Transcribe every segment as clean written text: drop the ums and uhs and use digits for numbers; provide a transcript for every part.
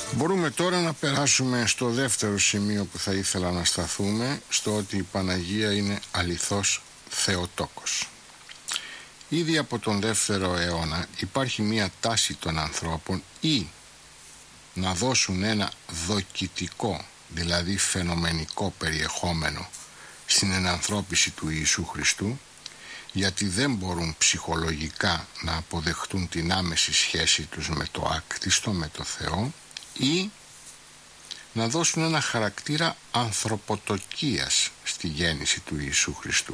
Μπορούμε τώρα να περάσουμε στο δεύτερο σημείο που θα ήθελα να σταθούμε, στο ότι η Παναγία είναι αληθώς Θεοτόκος. Ήδη από τον 2ο αιώνα υπάρχει μία τάση των ανθρώπων ή να δώσουν ένα δοκιτικό, δηλαδή φαινομενικό περιεχόμενο στην ενανθρώπιση του Ιησού Χριστού, γιατί δεν μπορούν ψυχολογικά να αποδεχτούν την άμεση σχέση τους με το άκτιστο, με το Θεό, ή να δώσουν ένα χαρακτήρα ανθρωποτοκίας στη γέννηση του Ιησού Χριστού.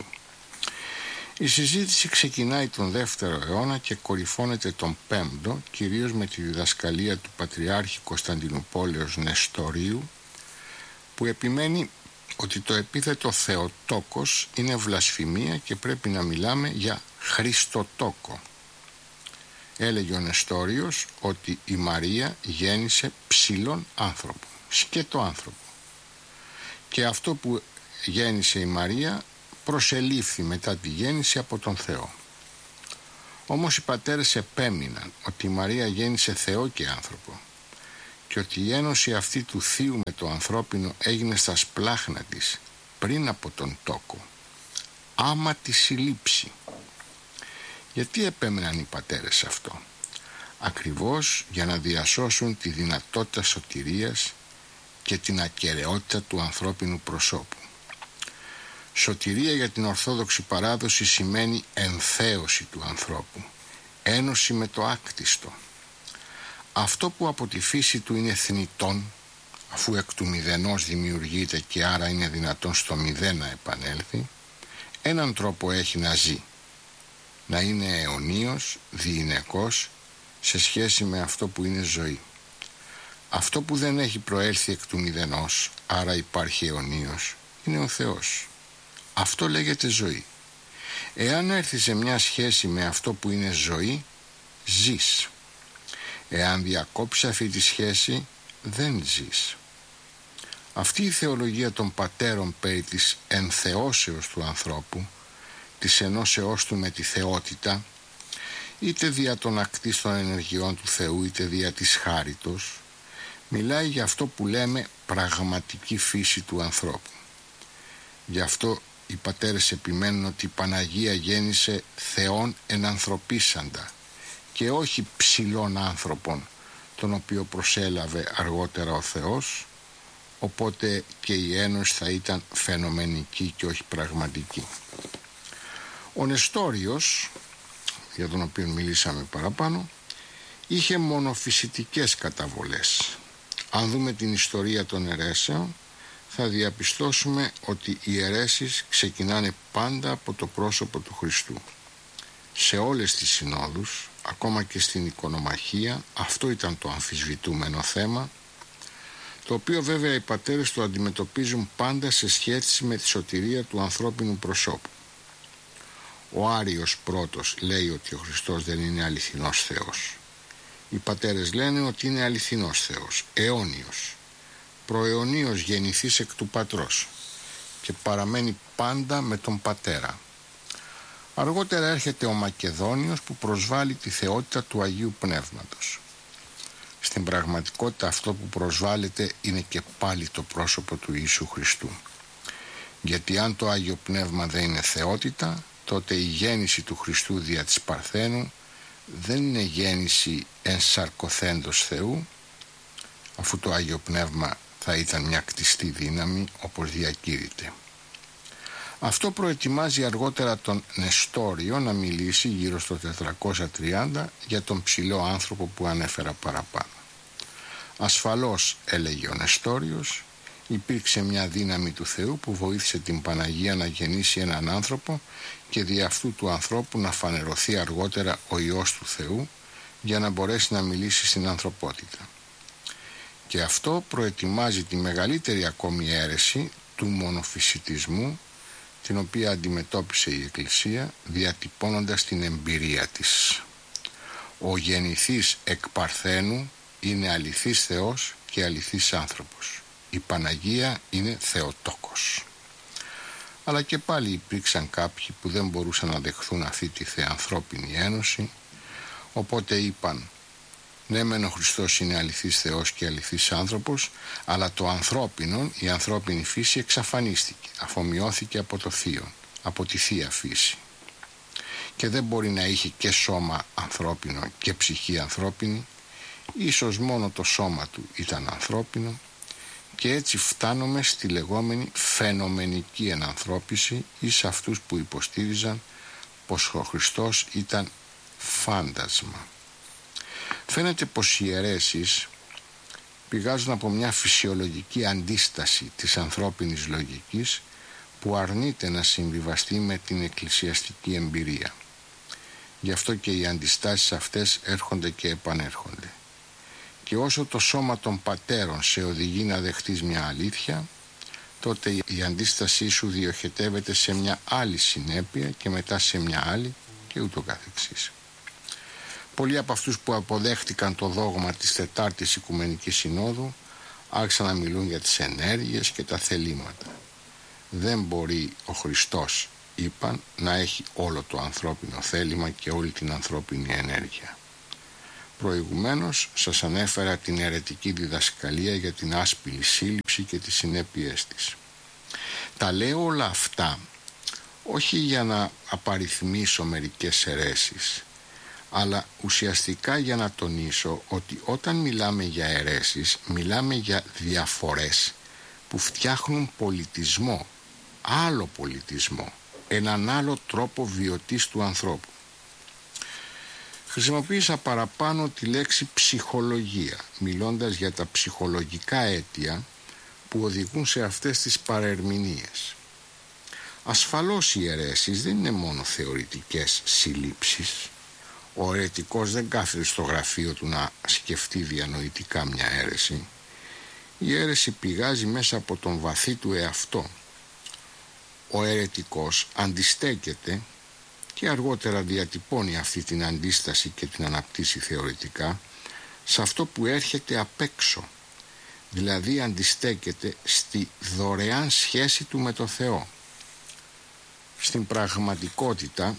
Η συζήτηση ξεκινάει τον 2ο αιώνα και κορυφώνεται τον 5ο, κυρίως με τη διδασκαλία του Πατριάρχη Κωνσταντινουπόλεως Νεστορίου, που επιμένει ότι το επίθετο Θεοτόκος είναι βλασφημία και πρέπει να μιλάμε για Χριστοτόκο. Έλεγε ο Νεστόριος ότι η Μαρία γέννησε ψηλόν άνθρωπο, σκέτο άνθρωπο. Και αυτό που γέννησε η Μαρία προσελήφθη μετά τη γέννηση από τον Θεό. Όμως οι πατέρες επέμειναν ότι η Μαρία γέννησε Θεό και άνθρωπο και ότι η ένωση αυτή του Θείου με το ανθρώπινο έγινε στα σπλάχνα της πριν από τον τόκο, άμα τη συλλήψει. Γιατί επέμεναν οι πατέρες αυτό? Ακριβώς για να διασώσουν τη δυνατότητα σωτηρίας και την ακεραιότητα του ανθρώπινου προσώπου. Σωτηρία για την Ορθόδοξη παράδοση σημαίνει ενθέωση του ανθρώπου, ένωση με το άκτιστο. Αυτό που από τη φύση του είναι θνητόν, αφού εκ του μηδενός δημιουργείται και άρα είναι δυνατόν στο μηδέν να επανέλθει, έναν τρόπο έχει να ζει, να είναι αιωνίος, διηνεκός σε σχέση με αυτό που είναι ζωή. Αυτό που δεν έχει προέλθει εκ του μηδενός, άρα υπάρχει αιωνίος, είναι ο Θεός. Αυτό λέγεται ζωή. Εάν έρθει σε μια σχέση με αυτό που είναι ζωή, ζεις. Εάν διακόψει αυτή τη σχέση, δεν ζεις. Αυτή η θεολογία των πατέρων περί της ενθεώσεως του ανθρώπου, της ενώσεώς του με τη θεότητα, είτε δια των ακτίστων ενεργειών του Θεού, είτε δια της χάριτος, μιλάει για αυτό που λέμε πραγματική φύση του ανθρώπου. Γι' αυτό οι πατέρες επιμένουν ότι η Παναγία γέννησε Θεόν ενανθρωπίσαντα και όχι ψηλών άνθρωπον, τον οποίο προσέλαβε αργότερα ο Θεός, οπότε και η ένωση θα ήταν φαινομενική και όχι πραγματική. Ο Νεστόριος, για τον οποίο μιλήσαμε παραπάνω, είχε μονοφυσιτικές καταβολές. Αν δούμε την ιστορία των αιρέσεων, θα διαπιστώσουμε ότι οι αιρέσεις ξεκινάνε πάντα από το πρόσωπο του Χριστού. Σε όλες τις συνόδους, ακόμα και στην οικονομαχία, αυτό ήταν το αμφισβητούμενο θέμα, το οποίο βέβαια οι πατέρες το αντιμετωπίζουν πάντα σε σχέση με τη σωτηρία του ανθρώπινου προσώπου. Ο Άριος πρώτος λέει ότι ο Χριστός δεν είναι αληθινός Θεός. Οι πατέρες λένε ότι είναι αληθινός Θεός, αιώνιος, προαιωνίως γεννηθής εκ του Πατρός και παραμένει πάντα με τον Πατέρα. Αργότερα έρχεται ο Μακεδόνιος που προσβάλλει τη θεότητα του Αγίου Πνεύματος. Στην πραγματικότητα αυτό που προσβάλλεται είναι και πάλι το πρόσωπο του Ιησού Χριστού. Γιατί αν το Άγιο Πνεύμα δεν είναι θεότητα, τότε η γέννηση του Χριστού δια της Παρθένου δεν είναι γέννηση ενσαρκωθέντος Θεού, αφού το Άγιο Πνεύμα θα ήταν μια κτιστή δύναμη όπως διακήρυται. Αυτό προετοιμάζει αργότερα τον Νεστόριο να μιλήσει γύρω στο 430 για τον ψηλό άνθρωπο που ανέφερα παραπάνω. Ασφαλώς, έλεγε ο Νεστόριος, υπήρξε μια δύναμη του Θεού που βοήθησε την Παναγία να γεννήσει έναν άνθρωπο και δι' αυτού του ανθρώπου να φανερωθεί αργότερα ο Υιός του Θεού για να μπορέσει να μιλήσει στην ανθρωπότητα. Και αυτό προετοιμάζει τη μεγαλύτερη ακόμη αίρεση του μονοφυσιτισμού, την οποία αντιμετώπισε η Εκκλησία διατυπώνοντας την εμπειρία της. Ο γεννηθής εκ Παρθένου είναι αληθής Θεός και αληθής άνθρωπος. Η Παναγία είναι Θεοτόκος. Αλλά και πάλι υπήρξαν κάποιοι που δεν μπορούσαν να δεχθούν αυτή τη θεανθρώπινη ένωση, οπότε είπαν Ναι, μεν ο Χριστός είναι αληθής Θεός και αληθής άνθρωπος, αλλά το ανθρώπινο, η ανθρώπινη φύση εξαφανίστηκε, αφομοιώθηκε από το θείο, από τη θεία φύση. Και δεν μπορεί να είχε και σώμα ανθρώπινο και ψυχή ανθρώπινη, ίσως μόνο το σώμα του ήταν ανθρώπινο, και έτσι φτάνουμε στη λεγόμενη φαινομενική ενανθρώπιση ή σε αυτούς που υποστήριζαν πως ο Χριστός ήταν φάντασμα. Φαίνεται πως οι αιρέσεις πηγάζουν από μια φυσιολογική αντίσταση της ανθρώπινης λογικής που αρνείται να συμβιβαστεί με την εκκλησιαστική εμπειρία. Γι' αυτό και οι αντιστάσεις αυτές έρχονται και επανέρχονται. Και όσο το σώμα των πατέρων σε οδηγεί να δεχτείς μια αλήθεια, τότε η αντίστασή σου διοχετεύεται σε μια άλλη συνέπεια και μετά σε μια άλλη και ούτω καθεξής. Πολλοί από αυτούς που αποδέχτηκαν το δόγμα της Τετάρτης Οικουμενικής Συνόδου άρχισαν να μιλούν για τις ενέργειες και τα θελήματα. Δεν μπορεί ο Χριστός, είπαν, να έχει όλο το ανθρώπινο θέλημα και όλη την ανθρώπινη ενέργεια. Προηγουμένως σας ανέφερα την αιρετική διδασκαλία για την άσπηλη σύλληψη και τις συνέπειές της. Τα λέω όλα αυτά όχι για να απαριθμίσω μερικές αιρέσεις, αλλά ουσιαστικά για να τονίσω ότι όταν μιλάμε για αιρέσεις, μιλάμε για διαφορές που φτιάχνουν πολιτισμό, άλλο πολιτισμό, έναν άλλο τρόπο βιωτής του ανθρώπου. Χρησιμοποίησα παραπάνω τη λέξη ψυχολογία, μιλώντας για τα ψυχολογικά αίτια που οδηγούν σε αυτές τις παρερμηνίες. Ασφαλώς οι αιρέσεις δεν είναι μόνο θεωρητικές συλλήψεις. Ο αιρετικός δεν κάθεται στο γραφείο του να σκεφτεί διανοητικά μια αίρεση. Η αίρεση πηγάζει μέσα από τον βαθύ του εαυτό. Ο αιρετικός αντιστέκεται και αργότερα διατυπώνει αυτή την αντίσταση και την αναπτύσσει θεωρητικά σε αυτό που έρχεται απ' έξω, δηλαδή αντιστέκεται στη δωρεάν σχέση του με το Θεό. Στην πραγματικότητα,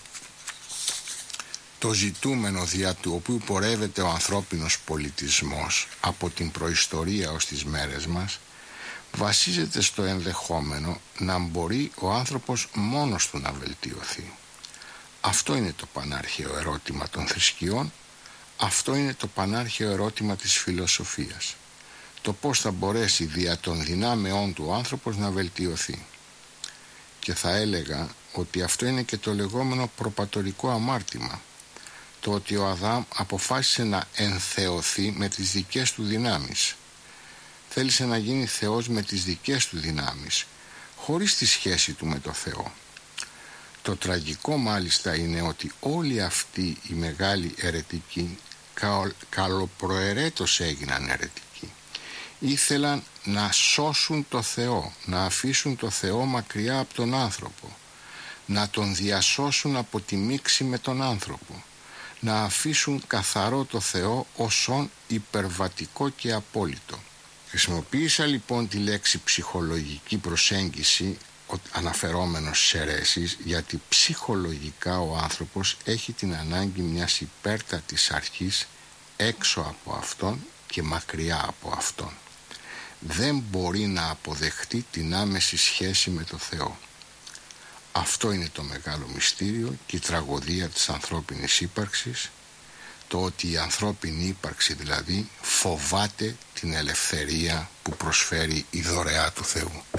το ζητούμενο δια του οποίου πορεύεται ο ανθρώπινος πολιτισμός από την προϊστορία ως τις μέρες μας βασίζεται στο ενδεχόμενο να μπορεί ο άνθρωπος μόνος του να βελτιωθεί. Αυτό είναι το πανάρχαιο ερώτημα των θρησκειών, αυτό είναι το πανάρχαιο ερώτημα της φιλοσοφίας. Το πώς θα μπορέσει δια των δυνάμεών του ο άνθρωπος να βελτιωθεί. Και θα έλεγα ότι αυτό είναι και το λεγόμενο προπατορικό αμάρτημα. Το ότι ο Αδάμ αποφάσισε να ενθεωθεί με τις δικές του δυνάμεις. Θέλησε να γίνει Θεός με τις δικές του δυνάμεις, χωρίς τη σχέση του με το Θεό. Το τραγικό μάλιστα είναι ότι όλοι αυτοί οι μεγάλοι αιρετικοί καλοπροαιρέτως έγιναν αιρετικοί. Ήθελαν να σώσουν το Θεό, να αφήσουν το Θεό μακριά από τον άνθρωπο, να τον διασώσουν από τη μίξη με τον άνθρωπο, να αφήσουν καθαρό το Θεό όσον υπερβατικό και απόλυτο. Χρησιμοποίησα λοιπόν τη λέξη ψυχολογική προσέγγιση αναφερόμενος σε αιρέσεις, γιατί ψυχολογικά ο άνθρωπος έχει την ανάγκη μιας υπέρτατης αρχής έξω από αυτόν και μακριά από αυτόν. Δεν μπορεί να αποδεχτεί την άμεση σχέση με το Θεό. Αυτό είναι το μεγάλο μυστήριο και η τραγωδία της ανθρώπινης ύπαρξης, το ότι η ανθρώπινη ύπαρξη δηλαδή φοβάται την ελευθερία που προσφέρει η δωρεά του Θεού.